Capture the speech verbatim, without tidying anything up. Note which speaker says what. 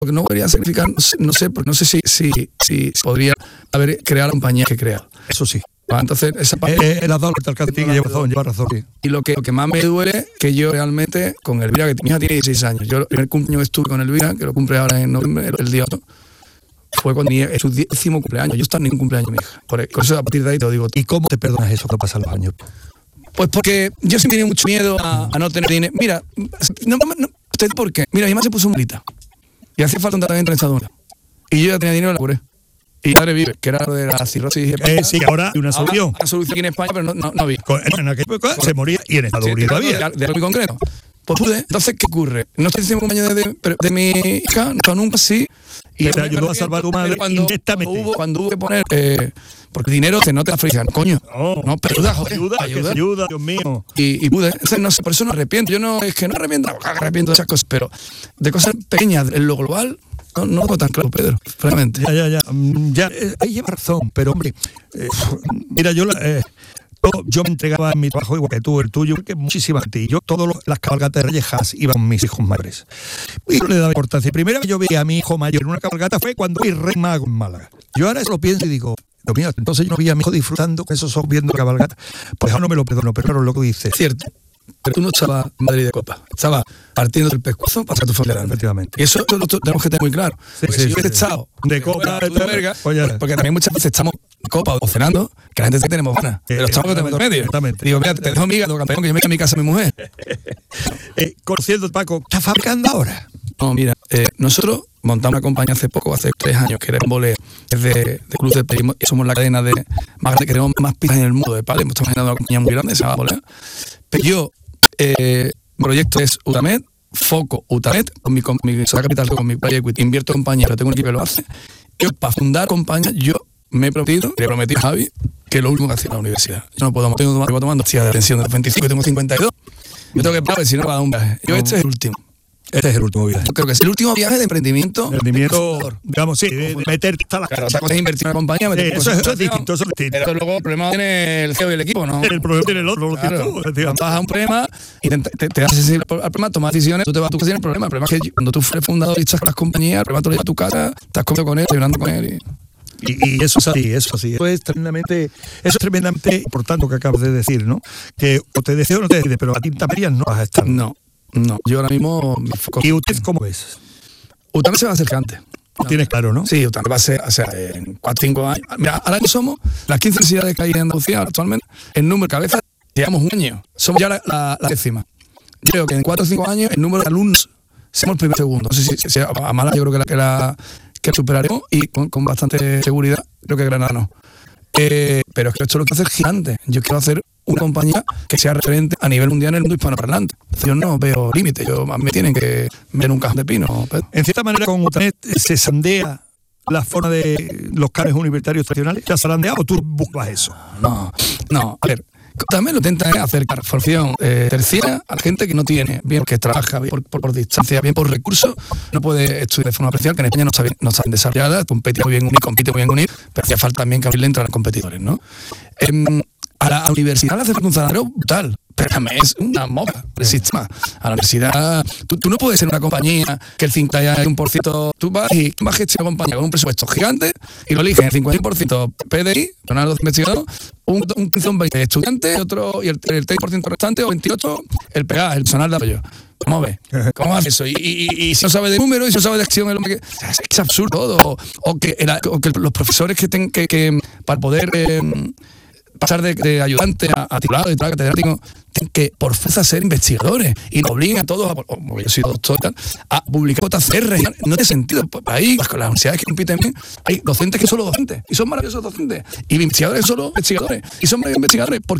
Speaker 1: que no podría sacrificar, no sé, no sé, no sé si, si, si podría haber creado la compañía que he creado.
Speaker 2: Eso sí.
Speaker 1: Entonces, esa parte,
Speaker 2: eh, eh, las dos el calcetín, lleva razón, lleva razón. Sí.
Speaker 1: Y lo que, lo que más me duele es que yo realmente, con Elvira, que mi hija tiene dieciséis años, yo el primer cumpleaños que estuve con Elvira, que lo cumple ahora en noviembre, el, el día otro, fue cuando tenía su décimo cumpleaños. Yo estaba en ningún cumpleaños de mi hija. Por eso, a partir de ahí te lo digo.
Speaker 2: ¿Y cómo te perdonas eso que pasan los años?
Speaker 1: Pues porque yo siempre tenía mucho miedo a, a no tener dinero. Mira, no, no, ¿usted por qué? Mira, mi mamá se puso malita y hacía falta un tratamiento en Estados Unidos. Y yo ya tenía dinero y la curé. Y mi madre vive, que era lo de la cirrosis.
Speaker 2: Eh, sí, ahora hay una solución.
Speaker 1: Una solución aquí en España, pero no, no, no vi.
Speaker 2: Con, en aquella época se moría y en Estados
Speaker 1: sí,
Speaker 2: Unidos todavía.
Speaker 1: De algo muy concreto. Pues pude. Entonces, ¿qué ocurre? No estoy diciendo compañero de, de, de mi hija, no nunca sí.
Speaker 2: Y te ayudó a salvar a tu madre
Speaker 1: cuando,
Speaker 2: indirectamente.
Speaker 1: Cuando hubo, cuando hubo que poner, eh, porque el dinero te no te da felicidad, coño.
Speaker 2: No,
Speaker 1: no, pero ayuda, joder,
Speaker 2: ayuda,
Speaker 1: ayuda.
Speaker 2: ayuda, Dios mío.
Speaker 1: Y, y pude, entonces, no sé, por eso no arrepiento. Yo no, es que no arrepiento, arrepiento de esas cosas, pero de cosas pequeñas, en lo global, no, no lo tengo tan claro, Pedro, realmente.
Speaker 2: Ya, ya, ya. Ya, eh, ahí lleva razón, pero hombre, eh, mira, yo la, eh, todo, yo me entregaba en mi trabajo igual que tú, el tuyo, que muchísimas a ti. Yo todas las cabalgatas de Reyes iban mis hijos mayores. Y yo le daba importancia. Primero que yo veía a mi hijo mayor en una cabalgata fue cuando vi Rey Mago en Málaga. Yo ahora eso lo pienso y digo, Dios mío, entonces yo no veía a mi hijo disfrutando con esos ojos viendo la cabalgata. Pues ahora no me lo perdono, pero claro, lo que dices.
Speaker 1: Cierto. Pero tú no estabas en Madrid de Copa, estabas partiendo del pescuezo para tu familia.
Speaker 2: Efectivamente.
Speaker 1: Y eso lo tenemos que tener muy claro.
Speaker 2: Sí,
Speaker 1: porque
Speaker 2: sí,
Speaker 1: si yo
Speaker 2: sí,
Speaker 1: hubiera
Speaker 2: sí.
Speaker 1: estado
Speaker 2: de Copa, de,
Speaker 1: de verga,
Speaker 2: oye,
Speaker 1: porque también muchas veces estamos en Copa o cenando, que la gente dice que tenemos ganas, eh, pero estamos en medio.
Speaker 2: Exactamente.
Speaker 1: Digo, mira, te dejo mi hígado, campeón, que yo me voy a mi casa a mi mujer.
Speaker 2: eh, conociendo, Paco, ¿estás fabricando ahora?
Speaker 1: No, mira, eh, nosotros montamos una compañía hace poco, hace tres años, que era en Bolea, es de, de Cruz del Periodismo, y somos la cadena de más grande que tenemos más pistas en el mundo de padres. Estamos generando una compañía muy grande, se llama Bolea. Pero yo, eh, mi proyecto es Utamed, foco Utamed, con mi, con mi sociedad capital, con mi playa equity, invierto en compañía, pero tengo un equipo que lo hace. Yo, para fundar compañía, yo me he prometido, le he prometido a Javi, que lo último que hacía en la universidad. Yo no puedo, tengo, tengo tomando de pensión de los veinticinco, tengo cincuenta y dos. Yo tengo que pagar, si no, va a dar un viaje. Yo, este es el último.
Speaker 2: Este es el último viaje.
Speaker 1: Yo creo que es el último viaje de emprendimiento.
Speaker 2: Emprendimiento, digamos, sí, de, de meterte hasta la
Speaker 1: Claro, otra cosa es invertir en una compañía.
Speaker 2: Sí, eso, es, eso es distinto, eso es distinto.
Speaker 1: Pero luego el problema tiene el C E O y el equipo, ¿no?
Speaker 2: El problema tiene el otro, lo
Speaker 1: claro,
Speaker 2: que tú,
Speaker 1: vas a un problema y te, te, te haces sensible al problema, tomas decisiones, tú te vas a tu casa y el problema. El problema es que cuando tú fueres fundador y estás con las compañías, el problema te lo llevas a tu casa, estás comiendo con él, estás llorando con él. Y...
Speaker 2: Y, y eso es así, eso es así. Eso es tremendamente, eso es tremendamente importante lo que acabas de decir, ¿no? Que o te deseo o no te decides, pero a Tinta Marías no vas a estar.
Speaker 1: No, no. Yo ahora mismo me foco.
Speaker 2: ¿Y usted cómo ves?
Speaker 1: Utame se va a hacer antes.
Speaker 2: No. Tienes claro, ¿no?
Speaker 1: Sí, Utame va a ser, o sea, en cuatro o cinco años. Mira, ahora que somos las quince ciudades que hay en Andalucía actualmente, en número de cabezas, llevamos un año. Somos ya la, la, la décima. Yo creo que en cuatro o cinco años, el número de alumnos, somos el primer segundo. No sé si, si a Málaga yo creo que la que la que superaremos y con, con bastante seguridad, creo que Granada no. Eh, pero es que esto es lo que hace gigante. Yo quiero hacer una compañía que sea referente a nivel mundial en el mundo hispanoparlante. Yo no veo límites, yo me tienen que ver un cajón de pino. Pero...
Speaker 2: En cierta manera, con Utamed se sandea la forma de los canes universitarios tradicionales. ¿Ya se han sandeado o tú buscas eso?
Speaker 1: No, no, a ver. También lo intentan acercar formación eh, terciaria a la gente que no tiene, bien que trabaja bien por, por, por distancia, bien por recursos, no puede estudiar de forma presencial, que en España no está bien, no está bien desarrollada, compite muy bien unir, compite muy bien unir, pero hacía falta también que abrirle entre los competidores, ¿no? Eh, a la a universidad le hace falta un salario brutal, pero también es una moda el sistema. A la universidad, tú, tú no puedes ser una compañía que el cincuenta y uno por ciento, tú vas y vas a gestionar una compañía con un presupuesto gigante y lo eligen el cincuenta y uno por ciento P D I, Ronaldo investigador, un, un quince o veinte estudiantes, otro, y el, el tres por ciento restante, o veintiocho, el P A, el personal de apoyo. Vamos a ver, ¿cómo hace eso? Y, y, y, y si no sabe de números, y si no sabe de acción, el hombre que, es, es absurdo todo. O, o, que, el, o que los profesores que tengan que, que, para poder eh, pasar de, de ayudante a, a titulado y tal, catedrático, tienen que por fuerza ser investigadores y nos obligan a todos, a, porque yo soy doctor y tal, a publicar J C R. No tiene sentido. Ahí, con las universidades que compiten bien, hay docentes que son solo docentes y son maravillosos docentes, y investigadores solo investigadores y son maravillosos investigadores. ¿Por